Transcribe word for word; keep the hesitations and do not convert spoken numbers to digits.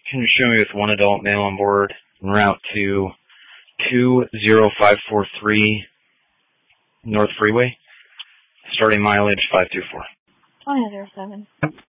Can you show me with one adult male on board en route to two zero five four three North Freeway, starting mileage five two four. twenty oh seven.